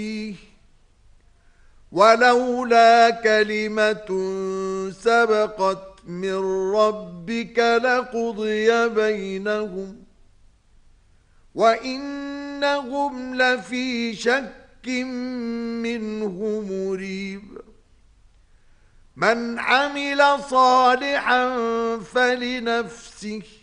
ولولا كلمة سبقت من ربك لقضي بينهم وإنهم لفي شك منه مريب من عمل صالحا فلنفسه